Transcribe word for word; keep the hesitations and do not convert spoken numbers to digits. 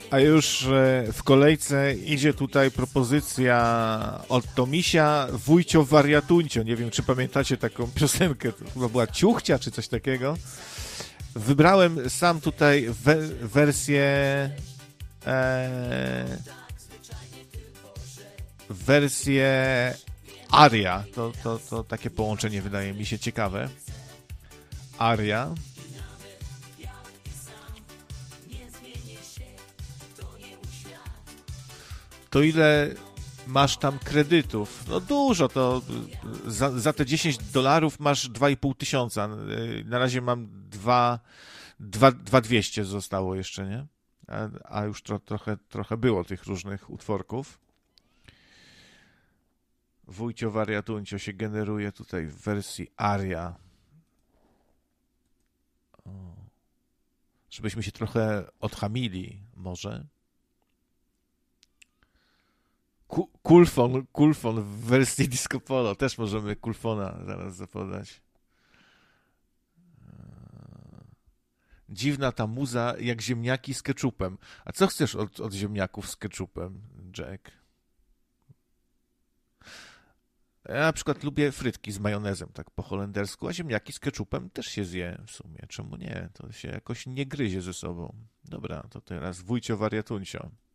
A już e, w kolejce idzie tutaj propozycja od Tomisia Wujcio Wariatuncio. Nie wiem, czy pamiętacie taką piosenkę. To chyba była Ciuchcia, czy coś takiego. Wybrałem sam tutaj we, wersję e, wersję aria. To, to, to takie połączenie wydaje mi się ciekawe. Aria. To ile masz tam kredytów? No dużo, to za, za te dziesięć dolarów masz dwa i pół tysiąca. Na razie mam dwa, dwa, dwa dwieście zostało jeszcze, nie? A, a już tro, trochę, trochę było tych różnych utworków. Wujcio Wariatuncio się generuje tutaj w wersji aria. O. Żebyśmy się trochę odchamili może. Kulfon, kulfon w wersji Disco Polo. Też możemy kulfona zaraz zapodać. Dziwna ta muza, jak ziemniaki z keczupem. A co chcesz od, od ziemniaków z keczupem, Jack? Ja na przykład lubię frytki z majonezem, tak po holendersku, a ziemniaki z keczupem też się zje w sumie. Czemu nie? To się jakoś nie gryzie ze sobą. Dobra, to teraz Wujcio Wariatuncio.